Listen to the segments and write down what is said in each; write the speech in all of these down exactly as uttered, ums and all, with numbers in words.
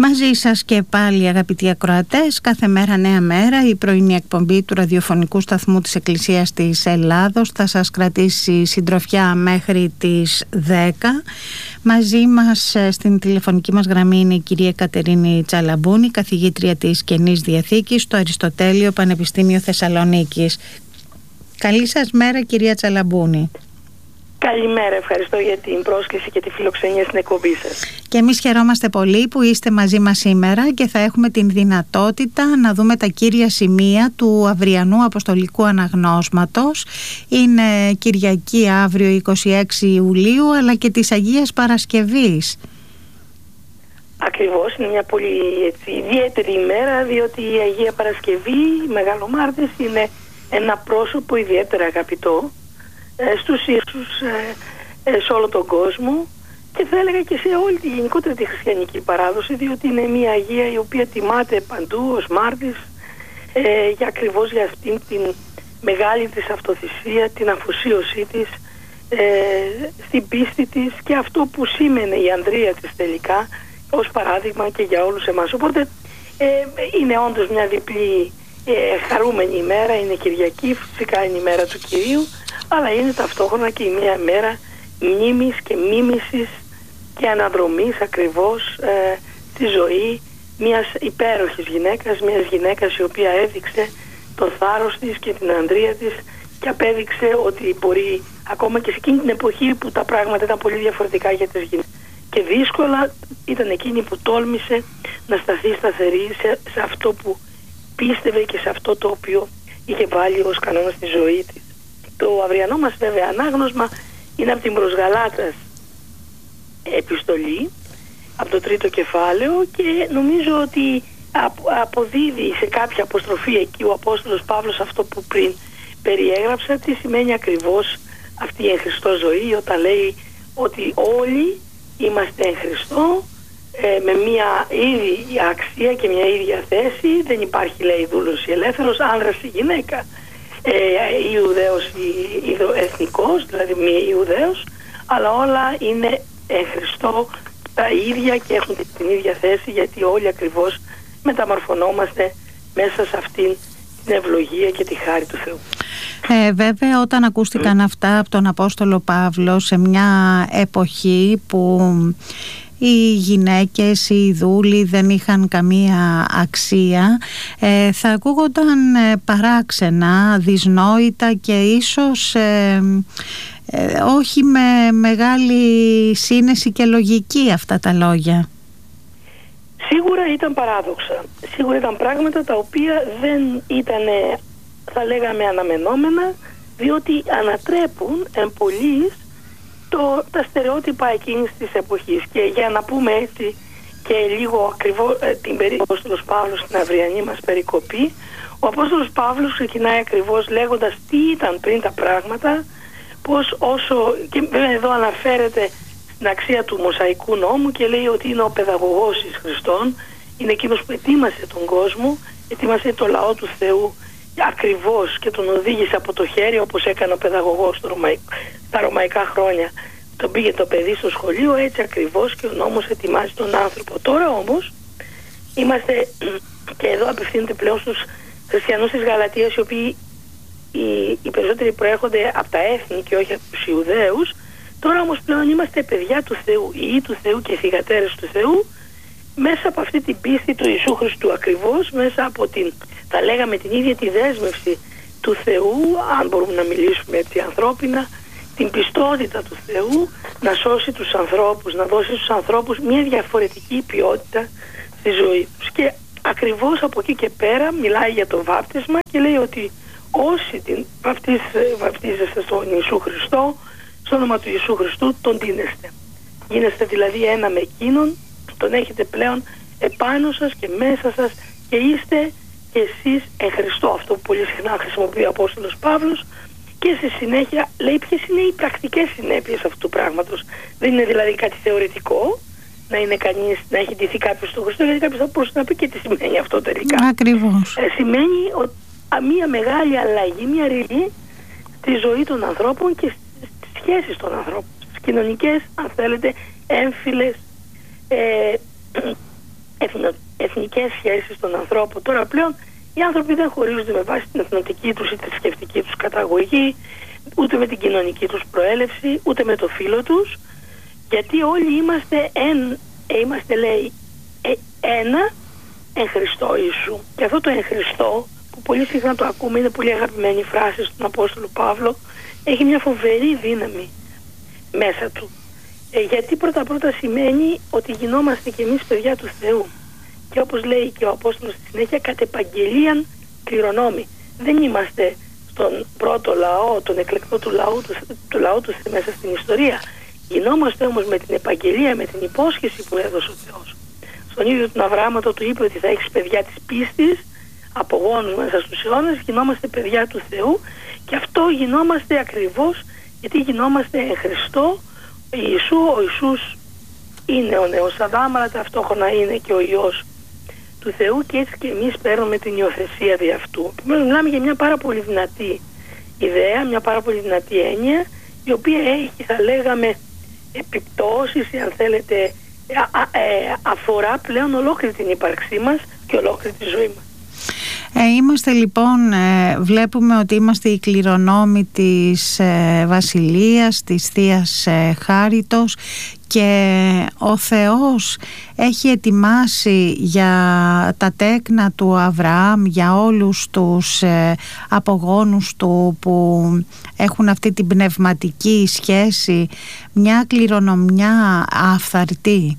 Μαζί σας και πάλι, αγαπητοί ακροατές, κάθε μέρα νέα μέρα, η πρωινή εκπομπή του ραδιοφωνικού σταθμού της Εκκλησίας της Ελλάδος θα σας κρατήσει συντροφιά μέχρι τις δέκα. Μαζί μας στην τηλεφωνική μας γραμμή είναι η κυρία Κατερίνη Τσαλαμπούνη, καθηγήτρια της Καινής Διαθήκης στο Αριστοτέλειο Πανεπιστήμιο Θεσσαλονίκης. Καλή σας μέρα, κυρία Τσαλαμπούνη. Καλημέρα, ευχαριστώ για την πρόσκληση και τη φιλοξενία στην εκπομπή σας. Και εμείς χαιρόμαστε πολύ που είστε μαζί μας σήμερα και θα έχουμε την δυνατότητα να δούμε τα κύρια σημεία του αυριανού Αποστολικού Αναγνώσματος. Είναι Κυριακή αύριο είκοσι έξι Ιουλίου, αλλά και της Αγίας Παρασκευής. Ακριβώς, είναι μια πολύ έτσι, ιδιαίτερη ημέρα, διότι η Αγία Παρασκευή, η Μεγαλομάρτης, είναι ένα πρόσωπο ιδιαίτερα αγαπητό στους ίσους ε, ε, σε όλο τον κόσμο και θα έλεγα και σε όλη τη γενικότερη τη χριστιανική παράδοση, διότι είναι μια Αγία η οποία τιμάται παντού ως μάρτης ε, για ακριβώς για αυτήν την μεγάλη της αυτοθυσία, την αφοσίωσή της ε, στην πίστη της και αυτό που σήμαινε η ανδρεία της τελικά ως παράδειγμα και για όλους εμάς. Οπότε ε, είναι όντως μια διπλή ε, χαρούμενη ημέρα, είναι Κυριακή, φυσικά είναι η μέρα του Κυρίου, αλλά είναι ταυτόχρονα και μια μέρα μνήμης και μίμησης και αναδρομής ακριβώς ε, στη ζωή μιας υπέροχης γυναίκας, μιας γυναίκας η οποία έδειξε το θάρρος της και την ανδρεία της και απέδειξε ότι μπορεί ακόμα και σε εκείνη την εποχή που τα πράγματα ήταν πολύ διαφορετικά για τις γυναίκες και δύσκολα, ήταν εκείνη που τόλμησε να σταθεί σταθερή σε, σε αυτό που πίστευε και σε αυτό το οποίο είχε βάλει ως κανόνα στη ζωή της. Το αυριανό μας βέβαια ανάγνωσμα είναι από την προς Γαλάτας επιστολή, από το τρίτο κεφάλαιο, και νομίζω ότι αποδίδει σε κάποια αποστροφή εκεί ο Απόστολος Παύλος αυτό που πριν περιέγραψα, τι σημαίνει ακριβώς αυτή η εν Χριστώ ζωή, όταν λέει ότι όλοι είμαστε εν Χριστώ ε, με μια ίδια αξία και μια ίδια θέση, δεν υπάρχει, λέει, δούλος ή ελεύθερος, άνδρας ή γυναίκα, Ε, Ιουδαίος ή εθνικός, δηλαδή μη Ιουδαίος, αλλά όλα είναι εν Χριστώ τα ίδια και έχουν την ίδια θέση, γιατί όλοι ακριβώς μεταμορφωνόμαστε μέσα σε αυτήν την ευλογία και τη χάρη του Θεού. Ε, βέβαια, όταν ακούστηκαν mm. αυτά από τον Απόστολο Παύλο σε μια εποχή που οι γυναίκες, οι δούλοι δεν είχαν καμία αξία, ε, θα ακούγονταν ε, παράξενα, δυσνόητα και ίσως ε, ε, όχι με μεγάλη σύνεση και λογική αυτά τα λόγια. Σίγουρα ήταν παράδοξα. Σίγουρα ήταν πράγματα τα οποία δεν ήταν, θα λέγαμε, αναμενόμενα, διότι ανατρέπουν εν πολλοίς Το, τα στερεότυπα εκείνης της εποχής. Και για να πούμε έτσι και λίγο ακριβώς ε, την περίπτωση του Απόστολος Παύλος στην αυριανή μας περικοπή, ο Απόστολος Παύλος ξεκινάει ακριβώς λέγοντας τι ήταν πριν τα πράγματα, πως όσο, και βέβαια εδώ αναφέρεται στην αξία του Μωσαϊκού νόμου και λέει ότι είναι ο παιδαγωγός εις Χριστόν, είναι εκείνος που ετοίμασε τον κόσμο, ετοίμασε το λαό του Θεού ακριβώς και τον οδήγησε από το χέρι, όπως έκανε ο παιδαγωγός στο Ρωμαϊκό, στα ρωμαϊκά χρόνια. Τον πήγε το παιδί στο σχολείο, έτσι ακριβώς και ο νόμος ετοιμάζει τον άνθρωπο. Τώρα όμως είμαστε, και εδώ απευθύνεται πλέον στους χριστιανούς της Γαλατίας, οι οποίοι οι, οι περισσότεροι προέρχονται από τα έθνη και όχι από τους Ιουδαίους. Τώρα όμως πλέον είμαστε παιδιά του Θεού, ιοί του Θεού και θυγατέρες του Θεού, μέσα από αυτή την πίστη του Ιησού Χριστού ακριβώς, μέσα από την, θα λέγαμε, την ίδια τη δέσμευση του Θεού, αν μπορούμε να μιλήσουμε έτσι ανθρώπινα, την πιστότητα του Θεού να σώσει τους ανθρώπους, να δώσει στους ανθρώπους μια διαφορετική ποιότητα στη ζωή τους. Και ακριβώς από εκεί και πέρα μιλάει για το βάπτισμα και λέει ότι όσοι την βαπτίζεστε στον Ιησού Χριστό, στο όνομα του Ιησού Χριστού τον τίνεστε. Γίνεστε δηλαδή ένα με εκείνον, τον έχετε πλέον επάνω σας και μέσα σας και είστε και εσείς εν Χριστώ. Αυτό που πολύ συχνά χρησιμοποιεί ο Απόστολος Παύλος. Και στη συνέχεια λέει ποιες είναι οι πρακτικές συνέπειες αυτού του πράγματος. Δεν είναι δηλαδή κάτι θεωρητικό να είναι κανείς, να έχει ντυθεί κάποιος στον Χριστό, γιατί κάποιος θα μπορούσε να πει και τι σημαίνει αυτό τελικά. Ακριβώς. Ε, σημαίνει ο, α, μια μεγάλη αλλαγή, μια ρηγή στη ζωή των ανθρώπων και στις σχέσεις των ανθρώπων. Στις κοινωνικές, αν θέλετε, έμφυλες, ε, εθνο, εθνικές σχέσεις των ανθρώπων. Τώρα πλέον οι άνθρωποι δεν χωρίζονται με βάση την εθνοτική τους ή τη θρησκευτική τους καταγωγή, ούτε με την κοινωνική τους προέλευση, ούτε με το φύλο τους, γιατί όλοι είμαστε, εν, ε, είμαστε λέει, ε, ένα εν Χριστώ Ιησού. Και αυτό το εν Χριστώ, που πολύ συχνά το ακούμε, είναι πολύ αγαπημένη φράση στον Απόστολο Παύλο, έχει μια φοβερή δύναμη μέσα του. Ε, γιατί πρώτα πρώτα σημαίνει ότι γινόμαστε κι εμείς παιδιά του Θεού. Και όπως λέει και ο Απόστολος στη συνέχεια, κατ' επαγγελίαν κληρονόμοι. Δεν είμαστε στον πρώτο λαό, τον εκλεκτό του λαού του, του λαού του μέσα στην ιστορία. Γινόμαστε όμως με την επαγγελία, με την υπόσχεση που έδωσε ο Θεός. Στον ίδιο τον Αβραάμ του είπε ότι θα έχεις παιδιά της πίστης, από γόνους μέσα στους αιώνες, γινόμαστε παιδιά του Θεού, και αυτό γινόμαστε ακριβώς γιατί γινόμαστε εν Χριστώ Ιησού. Ο Ιησούς είναι ο νέος Αδάμ, αλλά ταυτόχρονα είναι και ο Υιός του Θεού, και έτσι και εμείς παίρνουμε την υιοθεσία δι' αυτού. Μιλάμε για μια πάρα πολύ δυνατή ιδέα, μια πάρα πολύ δυνατή έννοια, η οποία έχει, θα λέγαμε, επιπτώσεις, αν θέλετε, α, α, ε, αφορά πλέον ολόκληρη την ύπαρξή μας και ολόκληρη τη ζωή μας. Ε, είμαστε λοιπόν, ε, βλέπουμε ότι είμαστε οι κληρονόμοι της ε, Βασιλείας, της Θείας ε, Χάριτος, και ο Θεός έχει ετοιμάσει για τα τέκνα του Αβραάμ, για όλους τους ε, απογόνους του που έχουν αυτή την πνευματική σχέση, μια κληρονομιά αυθαρτή.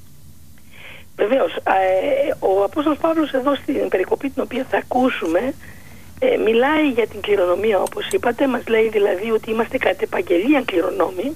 Βεβαίως, ε, ο Απόστολος Παύλος εδώ στην περικοπή την οποία θα ακούσουμε ε, μιλάει για την κληρονομία, όπως είπατε. Μας λέει δηλαδή ότι είμαστε κατ' επαγγελίαν κληρονόμοι.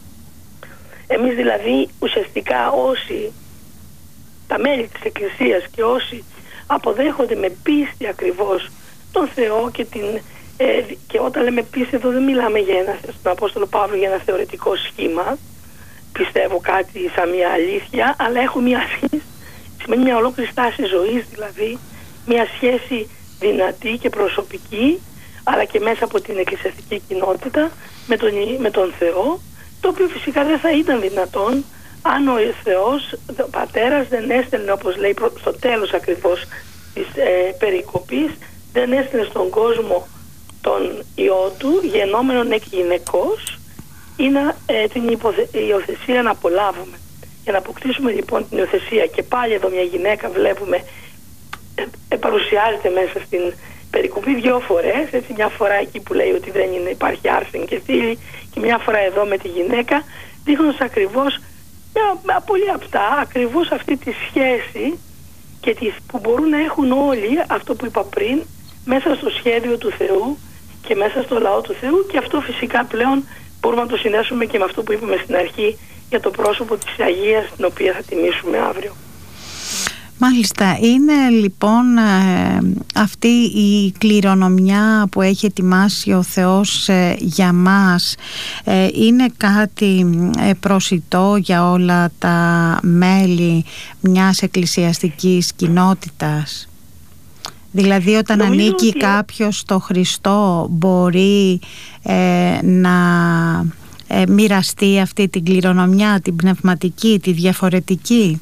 Εμείς δηλαδή ουσιαστικά όσοι, τα μέλη της Εκκλησίας και όσοι αποδέχονται με πίστη ακριβώς τον Θεό και, την, ε, και όταν λέμε πίστη εδώ δεν μιλάμε για ένα, στον Απόστολο Παύλο, για ένα θεωρητικό σχήμα, πιστεύω κάτι σαν μια αλήθεια, αλλά έχω μια σχέση, σημαίνει μια ολόκληρη στάση ζωής, δηλαδή μια σχέση δυνατή και προσωπική, αλλά και μέσα από την εκκλησιαστική κοινότητα με τον, με τον Θεό, το οποίο φυσικά δεν θα ήταν δυνατόν αν ο Θεός, ο Πατέρας, δεν έστελνε, όπως λέει στο τέλος ακριβώς της ε, περικοπής, δεν έστελνε στον κόσμο τον Υιό του, γεννόμενον εκ γυναικός, ή να, ε, την υποθε, υιοθεσία να απολάβουμε. Για να αποκτήσουμε λοιπόν την υιοθεσία, και πάλι εδώ μια γυναίκα βλέπουμε ε, ε, παρουσιάζεται μέσα στην περικοπή δύο φορές, έτσι, μια φορά εκεί που λέει ότι δεν είναι, υπάρχει άρσεν και θήλη, και μια φορά εδώ με τη γυναίκα, δείχνοντας ακριβώς μια, πολύ απτά ακριβώς αυτή τη σχέση και τις, που μπορούν να έχουν όλοι, αυτό που είπα πριν, μέσα στο σχέδιο του Θεού και μέσα στο λαό του Θεού, και αυτό φυσικά πλέον μπορούμε να το συνδέσουμε και με αυτό που είπαμε στην αρχή για το πρόσωπο της Αγίας, την οποία θα τιμήσουμε αύριο. Μάλιστα, είναι λοιπόν ε, αυτή η κληρονομιά που έχει ετοιμάσει ο Θεός ε, για μας, ε, είναι κάτι ε, προσιτό για όλα τα μέλη μιας εκκλησιαστικής κοινότητας? Δηλαδή όταν Νομίζω ανήκει ότι... κάποιος στο Χριστό μπορεί ε, να ε, μοιραστεί αυτή την κληρονομιά, την πνευματική, τη διαφορετική?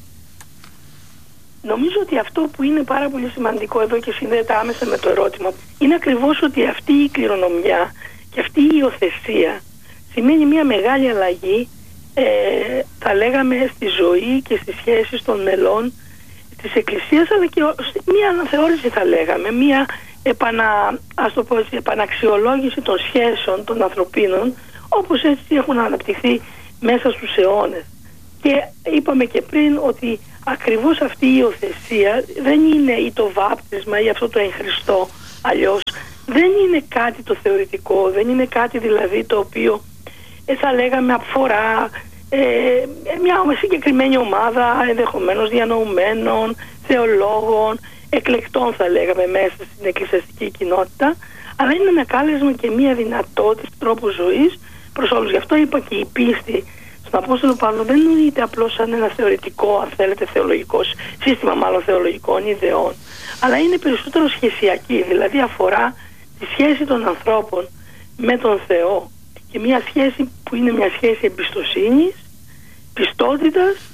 Νομίζω ότι αυτό που είναι πάρα πολύ σημαντικό εδώ και συνδέεται άμεσα με το ερώτημα είναι ακριβώς ότι αυτή η κληρονομιά και αυτή η υιοθεσία σημαίνει μια μεγάλη αλλαγή, ε, θα λέγαμε, στη ζωή και στις σχέσεις των μελών της Εκκλησίας, αλλά και μια αναθεώρηση, θα λέγαμε, μια επανα, ας το πω έτσι, επαναξιολόγηση των σχέσεων των ανθρωπίνων όπως έτσι έχουν αναπτυχθεί μέσα στους αιώνες. Και είπαμε και πριν ότι ακριβώς αυτή η υιοθεσία δεν είναι ή το βάπτισμα ή αυτό το εν Χριστώ αλλιώς, δεν είναι κάτι το θεωρητικό, δεν είναι κάτι δηλαδή το οποίο ε, θα λέγαμε αφορά ε, μια συγκεκριμένη ομάδα ενδεχομένως διανοουμένων, θεολόγων, εκλεκτών, θα λέγαμε, μέσα στην εκκλησιαστική κοινότητα, αλλά είναι ένα κάλεσμα και μια δυνατότητα τρόπου ζωής προς όλους. Γι' αυτό είπα και η πίστη στον Απόστολο Παύλο δεν νοείται απλώς σαν ένα θεωρητικό, αν θέλετε, θεολογικό σύστημα, μάλλον θεολογικών ιδεών, αλλά είναι περισσότερο σχεσιακή, δηλαδή αφορά τη σχέση των ανθρώπων με τον Θεό, και μια σχέση που είναι μια σχέση εμπιστοσύνης, πιστότητας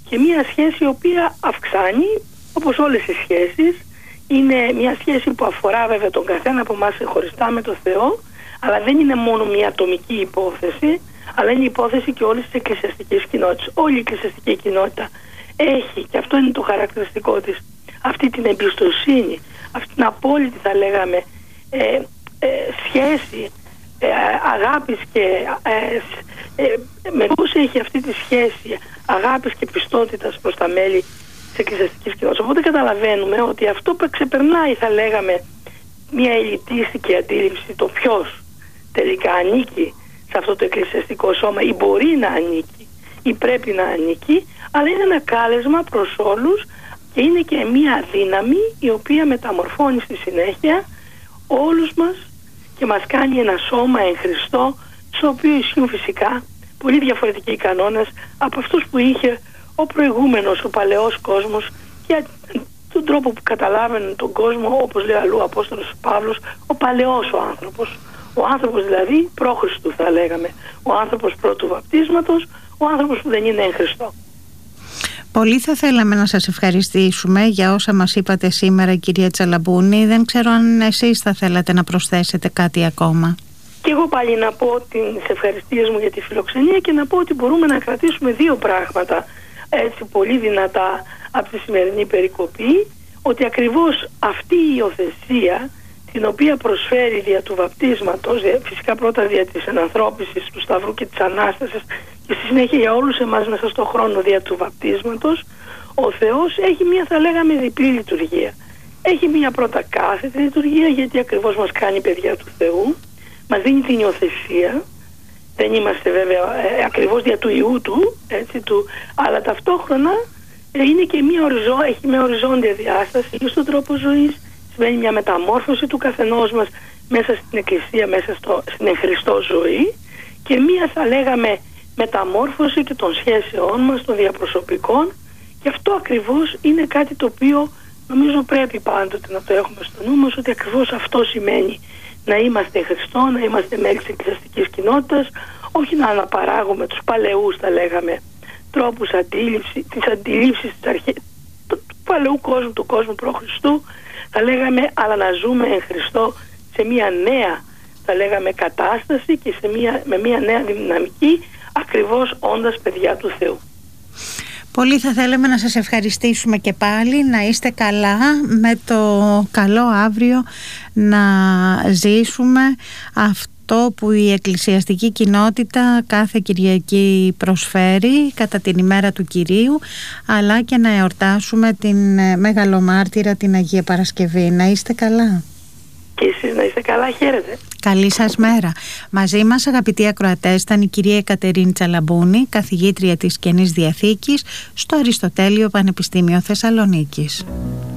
και μια σχέση η οποία αυξάνει, όπως όλες οι σχέσεις. Είναι μια σχέση που αφορά βέβαια τον καθένα από εμάς χωριστά με τον Θεό, αλλά δεν είναι μόνο μια ατομική υπόθεση, αλλά είναι υπόθεση και όλης της εκκλησιαστικής κοινότητας. Όλη η εκκλησιαστική κοινότητα έχει, και αυτό είναι το χαρακτηριστικό της, αυτή την εμπιστοσύνη, αυτή την απόλυτη, θα λέγαμε, ε, ε, σχέση ε, αγάπης και ε, ε, με πώς έχει αυτή τη σχέση αγάπης και πιστότητας προς τα μέλη της εκκλησιαστικής κοινότητας. Οπότε καταλαβαίνουμε ότι αυτό που ξεπερνάει, θα λέγαμε, μια ελιτίστικη αντίληψη, το ποιος τελικά ανήκει σε αυτό το εκκλησιαστικό σώμα ή μπορεί να ανήκει ή πρέπει να ανήκει, αλλά είναι ένα κάλεσμα προς όλους και είναι και μια δύναμη η οποία μεταμορφώνει στη συνέχεια όλους μας και μας κάνει ένα σώμα εν Χριστώ, στο οποίο ισχύουν φυσικά πολύ διαφορετικοί κανόνες από αυτούς που είχε ο προηγούμενος, ο παλαιός κόσμος, και τον τρόπο που καταλάβαινε τον κόσμο, όπως λέει αλλού ο Απόστολος Παύλος, ο παλαιός ο άνθρωπος. Ο άνθρωπος δηλαδή προ-Χριστού, θα λέγαμε. Ο άνθρωπος πρώτου βαπτίσματος, ο άνθρωπος που δεν είναι εν Χριστώ. Πολύ θα θέλαμε να σας ευχαριστήσουμε για όσα μας είπατε σήμερα, κυρία Τσαλαμπούνη. Δεν ξέρω αν εσείς θα θέλατε να προσθέσετε κάτι ακόμα. Και εγώ πάλι να πω τις ευχαριστίες μου για τη φιλοξενία και να πω ότι μπορούμε να κρατήσουμε δύο πράγματα έτσι πολύ δυνατά από τη σημερινή περικοπή, ότι ακριβώς αυτή η υιοθεσία την οποία προσφέρει δια του βαπτίσματος, φυσικά πρώτα δια της ενανθρώπισης του Σταυρού και της Ανάστασης και στη συνέχεια για όλους εμάς μέσα στον χρόνο δια του βαπτίσματος, ο Θεός έχει μια, θα λέγαμε, διπλή λειτουργία. Έχει μια πρώτα κάθετη λειτουργία, γιατί ακριβώς μας κάνει παιδιά του Θεού, μας δίνει την υιοθεσία, δεν είμαστε βέβαια ε, ακριβώς δια του Ιού του, έτσι, του, αλλά ταυτόχρονα ε, είναι και μια οριζό, έχει μια οριζόντια διάσταση στον τρόπο ζωής. Σημαίνει μια μεταμόρφωση του καθενός μας μέσα στην Εκκλησία, μέσα στο, στην εν Χριστώ ζωή, και μια, θα λέγαμε, μεταμόρφωση και των σχέσεών μας, των διαπροσωπικών, και αυτό ακριβώς είναι κάτι το οποίο νομίζω πρέπει πάντοτε να το έχουμε στο νου μας, ότι ακριβώς αυτό σημαίνει να είμαστε Χριστό, να είμαστε μέλη της εκκλησιαστικής κοινότητας, όχι να αναπαράγουμε τους παλαιούς, θα λέγαμε, τρόπους αντίληψη, της αντιλήψης της αρχή, του, του παλαιού κόσμου, του κόσμου προ-Χριστού, θα λέγαμε, αλλά να ζούμε εν Χριστώ σε μια νέα, θα λέγαμε, κατάσταση και σε μια, με μια νέα δυναμική, ακριβώς όντας παιδιά του Θεού. Πολύ θα θέλαμε να σας ευχαριστήσουμε και πάλι, να είστε καλά, με το καλό αύριο να ζήσουμε αυτό που η εκκλησιαστική κοινότητα κάθε Κυριακή προσφέρει κατά την ημέρα του Κυρίου, αλλά και να εορτάσουμε την Μεγαλομάρτυρα, την Αγία Παρασκευή. Να είστε καλά. Και εσείς να είστε καλά, χαίρετε. Καλή σας μέρα. Μαζί μας, αγαπητοί ακροατές, ήταν η κυρία Εκατερίνη Τσαλαμπούνη, καθηγήτρια της Καινής Διαθήκης στο Αριστοτέλειο Πανεπιστήμιο Θεσσαλονίκης.